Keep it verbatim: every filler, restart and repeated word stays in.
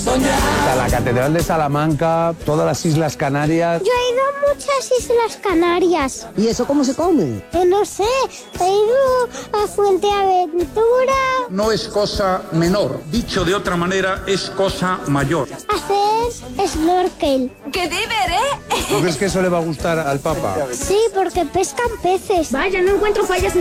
Está la Catedral de Salamanca, todas las Islas Canarias. Yo he ido a muchas Islas Canarias. ¿Y eso cómo se come? Eh, no sé, he ido a Fuenteventura. No es cosa menor, dicho de otra manera, es cosa mayor. Hacer snorkel. ¡Qué diver, eh! ¿No crees que eso le va a gustar al Papa? Sí, porque pescan peces. Vaya, no encuentro fallas en